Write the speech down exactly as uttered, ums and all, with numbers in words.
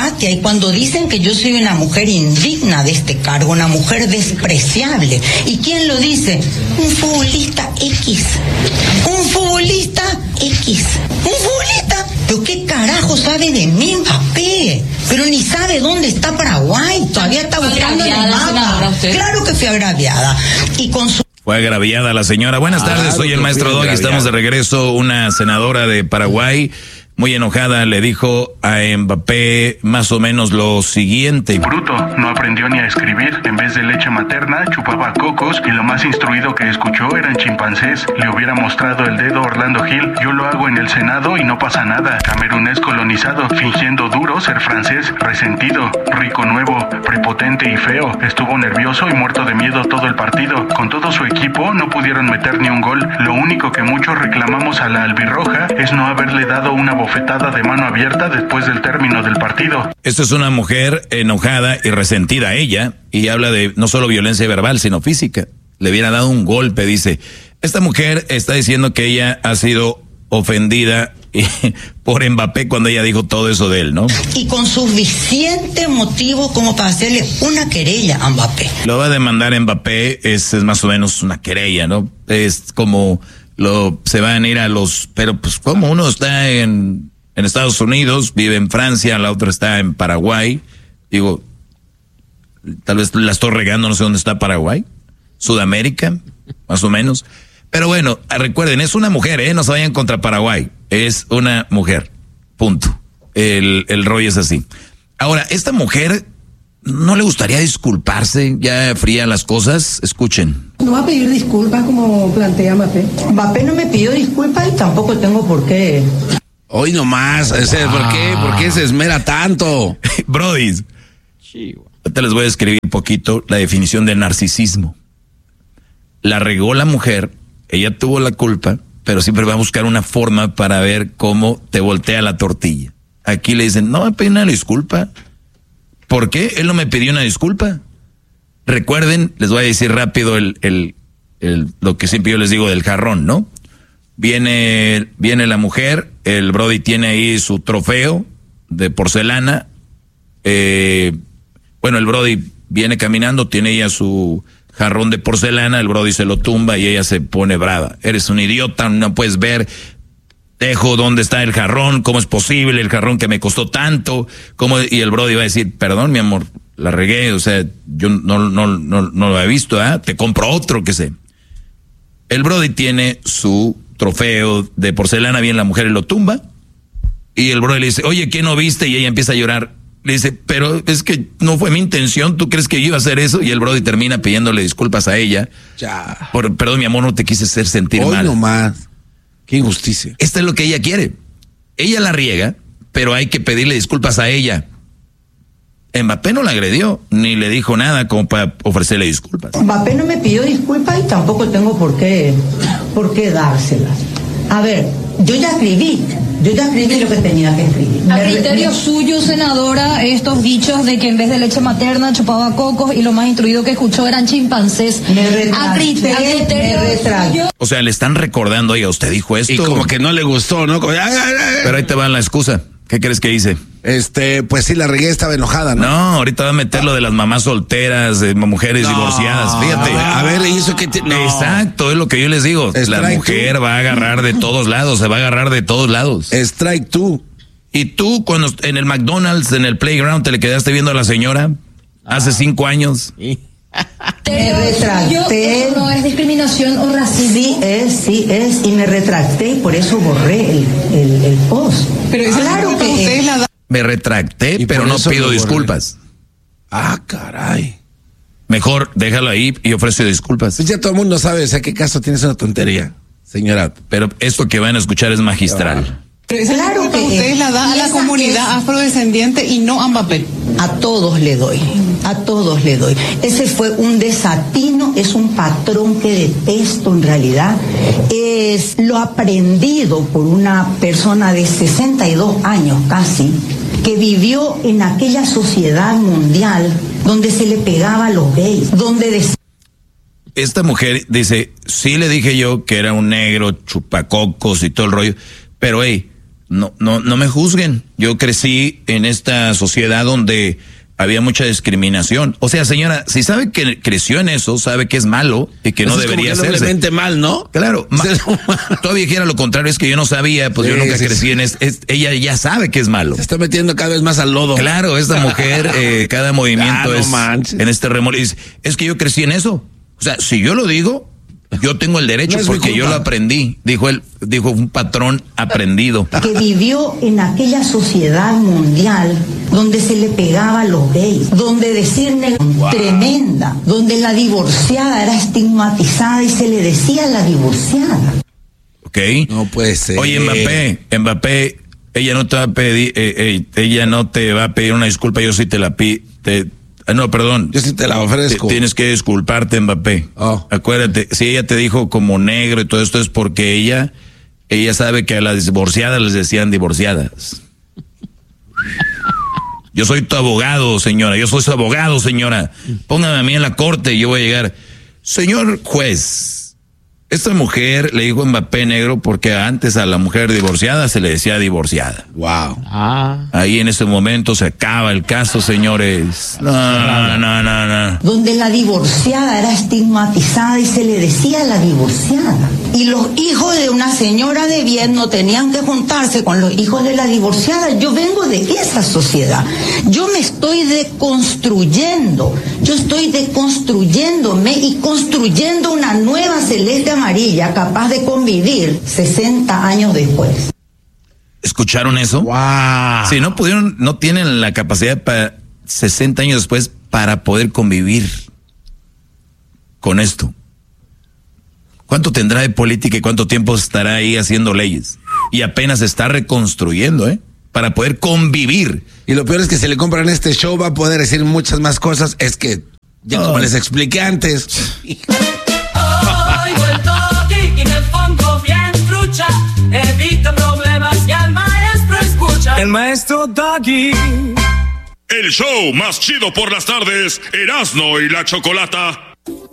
Katia, y cuando dicen que yo soy una mujer indigna de este cargo, una mujer despreciable, ¿y quién lo dice? Un futbolista X, un futbolista X, un futbolista. ¿Pero qué carajo sabe de mí, Mbappé? Pero ni sabe dónde está Paraguay, todavía está buscando en el mapa. Claro que fui agraviada. Y con su... Fue agraviada la señora. Buenas ah, tardes, soy el maestro Doggy, estamos de regreso. Una senadora de Paraguay, muy enojada, le dijo a Mbappé más o menos lo siguiente. Bruto, no aprendió ni a escribir. En vez de leche materna, chupaba cocos y lo más instruido que escuchó eran chimpancés. Le hubiera mostrado el dedo Orlando Gil. Yo lo hago en el Senado y no pasa nada. Camerunés colonizado, fingiendo duro ser francés, resentido, rico nuevo, prepotente y feo. Estuvo nervioso y muerto de miedo todo el partido. Con todo su equipo no pudieron meter ni un gol. Lo único que muchos reclamamos a la albirroja es no haberle dado una bofetada de mano abierta después del término del partido. Esta es una mujer enojada y resentida a ella, y habla de no solo violencia verbal, sino física. Le hubiera dado un golpe, dice. Esta mujer está diciendo que ella ha sido ofendida por Mbappé cuando ella dijo todo eso de él, ¿no? Y con suficiente motivo como para hacerle una querella a Mbappé. Lo va a demandar Mbappé, es, es más o menos una querella, ¿no? Es como... Lo, se van a ir a los, pero pues como uno está en, en Estados Unidos, vive en Francia, la otra está en Paraguay, digo, tal vez la estoy regando, no sé dónde está Paraguay, Sudamérica, más o menos, pero bueno, recuerden, es una mujer, eh, no se vayan contra Paraguay, es una mujer, punto, el, el rollo es así. Ahora, esta mujer, ¿no le gustaría disculparse? Ya fría las cosas, escuchen. ¿No va a pedir disculpas como plantea Mbappé? Mbappé no me pidió disculpas y tampoco tengo por qué. Hoy nomás, ese, ah. ¿por qué? ¿Por qué se esmera tanto? Brody, ahorita les voy a escribir un poquito la definición de narcisismo. La regó la mujer, ella tuvo la culpa, pero siempre va a buscar una forma para ver cómo te voltea la tortilla. Aquí le dicen, no me pedí una disculpa. ¿Por qué? Él no me pidió una disculpa. Recuerden, les voy a decir rápido el, el, el, lo que siempre yo les digo del jarrón, ¿no? Viene, viene la mujer, el Brody tiene ahí su trofeo de porcelana. Eh, bueno, el Brody viene caminando, tiene ella su jarrón de porcelana, el Brody se lo tumba y ella se pone brava. Eres un idiota, no puedes ver... Dejo dónde está el jarrón, cómo es posible el jarrón que me costó tanto, cómo, y el Brody va a decir, perdón mi amor, la regué, o sea, yo no, no, no, no lo he visto, ¿eh? Te compro otro, que sé. El Brody tiene su trofeo de porcelana, bien la mujer y lo tumba, y el Brody le dice, oye, ¿qué no viste? Y ella empieza a llorar, le dice, pero es que no fue mi intención, ¿tú crees que yo iba a hacer eso? Y el Brody termina pidiéndole disculpas a ella. Ya. Por, perdón mi amor, no te quise hacer sentir Hoy mal. no más. Qué injusticia. Esta es lo que ella quiere. Ella la riega, pero hay que pedirle disculpas a ella. Mbappé no la agredió, ni le dijo nada como para ofrecerle disculpas. Mbappé no me pidió disculpas y tampoco tengo por qué, por qué dárselas. A ver, yo ya escribí, yo ya escribí lo que tenía que escribir. A criterio me... suyo, senadora, estos dichos de que en vez de leche materna chupaba cocos y lo más instruido que escuchó eran chimpancés. Me retracté, a criterio, a criterio me retracté. O sea, le están recordando, oiga, usted dijo esto. Y como que no le gustó, ¿no? Como, ay, ay, ay. Pero ahí te va la excusa. ¿Qué crees que hice? Este, pues sí, la regué, estaba enojada, ¿no? No, ahorita va a meter lo de las mamás solteras, de mujeres no, divorciadas, fíjate. A ver, ¿y eso qué? Te... No. Exacto, es lo que yo les digo. Strike la mujer two. Va a agarrar de todos lados, se va a agarrar de todos lados. Strike two. Y tú, cuando en el McDonald's, en el playground, te le quedaste viendo a la señora ah. hace cinco años. Sí. Me retracté. No es discriminación o racismo. Sí es, sí es, y me retracté y por eso borré el, el, el post. Pero eso claro que usted es la... Me retracté, pero no pido disculpas. Ah, caray. Mejor déjalo ahí y ofrece disculpas. Pues ya todo el mundo sabe, o sea, qué caso tienes una tontería, señora. Pero esto que van a escuchar es magistral. Ah. Pero esa claro que ustedes la dan a la comunidad afrodescendiente y no a Mbappé. A todos le doy, a todos le doy. Ese fue un desatino, es un patrón que detesto en realidad. Es lo aprendido por una persona de sesenta y dos años casi, que vivió en aquella sociedad mundial donde se le pegaba a los gays, donde decía... Esta mujer dice, sí le dije yo que era un negro, chupacocos y todo el rollo, pero hey, no, no, no me juzguen. Yo crecí en esta sociedad donde había mucha discriminación. O sea, señora, si sabe que creció en eso, sabe que es malo y que no Eso debería es como que hacerse. doblemente mal, ¿no? Claro, ma- todavía dijera lo contrario, es que yo no sabía, pues Sí, yo nunca sí, crecí sí. en es, es- ella ya sabe que es malo. Se está metiendo cada vez más al lodo. Claro, esta mujer, eh, cada movimiento Ah, no es manches. en este remolino. Es, es que yo crecí en eso. O sea, si yo lo digo, yo tengo el derecho No es mi porque yo culpa. lo aprendí. Dijo él, dijo un patrón aprendido. Que vivió en aquella sociedad mundial donde se le pegaba a los gays, donde decirle tremenda, donde la divorciada era estigmatizada y se le decía la divorciada. ¿Ok? No puede ser. Oye, Mbappé, Mbappé, ella no te va a pedir, eh, eh, ella no te va a pedir una disculpa, yo sí te la pido. No, perdón. Yo sí te la ofrezco. Te- Tienes que disculparte, Mbappé. Oh. Acuérdate, si ella te dijo como negro y todo esto es porque ella, ella sabe que a las divorciadas les decían divorciadas. Yo soy tu abogado, señora. Yo soy su abogado, señora. Póngame a mí en la corte y yo voy a llegar. Señor juez, esta mujer le dijo a Mbappé negro porque antes a la mujer divorciada se le decía divorciada. Wow. Ah. Ahí en ese momento se acaba el caso, señores. No, no, no, no, no. Donde la divorciada era estigmatizada y se le decía la divorciada. Y los hijos de una señora de bien no tenían que juntarse con los hijos de la divorciada. Yo vengo de esa sociedad. Yo me estoy deconstruyendo. Yo estoy deconstruyéndome y construyendo una nueva celeste amarilla capaz de convivir sesenta años después. ¿Escucharon eso? Wow. Sí, no pudieron, no tienen la capacidad para sesenta años después para poder convivir con esto. ¿Cuánto tendrá de política y cuánto tiempo estará ahí haciendo leyes? Y apenas se está reconstruyendo, ¿eh? Para poder convivir. Y lo peor es que si le compran este show va a poder decir muchas más cosas. Es que, ya Oh. como les expliqué antes. Oigo el toque y me pongo bien trucha. Evito problemas y al maestro escucha. El maestro Doggy. El show más chido por las tardes, Erasmo y la Chocolata.